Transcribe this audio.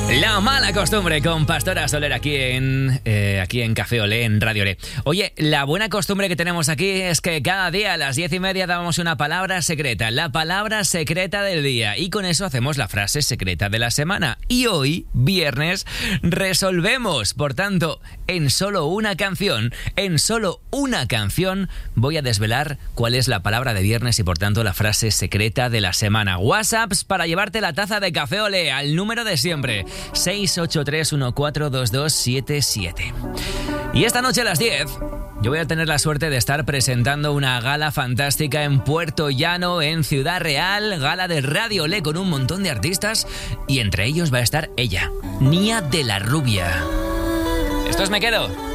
La mala costumbre con Pastora Soler aquí en Café Olé, en Radio Olé. Oye, la buena costumbre que tenemos aquí es que cada día a las 10:30 damos una palabra secreta, la palabra secreta del día, y con eso hacemos la frase secreta de la semana. Y hoy, viernes, resolvemos. Por tanto, en solo una canción, voy a desvelar cuál es la palabra de viernes y por tanto la frase secreta de la semana. WhatsApps para llevarte la taza de Café Olé al número de siempre, 683142277. Y esta noche a las 10 yo voy a tener la suerte de estar presentando una gala fantástica en Puerto Llano, en Ciudad Real, gala de Radio Olé con un montón de artistas, y entre ellos va a estar ella, Nia de la Rubia. Esto es Me Quedo.